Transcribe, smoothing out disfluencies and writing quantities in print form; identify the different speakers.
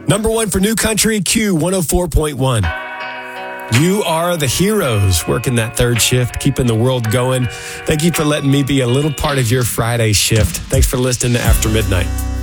Speaker 1: Number one for New Country, Q 104.1. You are the heroes working that third shift, keeping the world going. Thank you for letting me be a little part of your Friday shift. Thanks for listening to After Midnight.